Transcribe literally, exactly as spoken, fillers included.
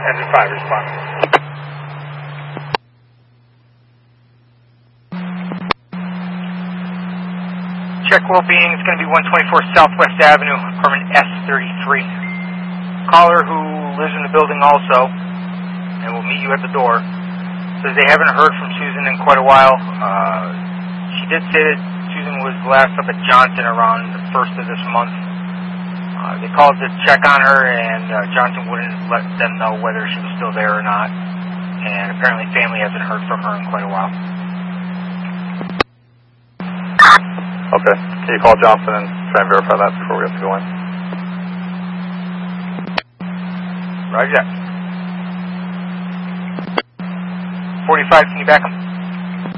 Engine five, respond. Check well being. It's going to be one twenty-four Southwest Avenue, apartment S thirty-three. Caller who lives in the building also, and will meet you at the door, says they haven't heard from Susan in quite a while. Uh, she did say that Susan was last up at Johnson around the first of this month. Uh, they called to check on her, and uh, Johnson wouldn't let them know whether she was still there or not. And apparently family hasn't heard from her in quite a while. Okay. Can you call Johnson and try and verify that before we have to go in? Roger that. forty-five, can you back him?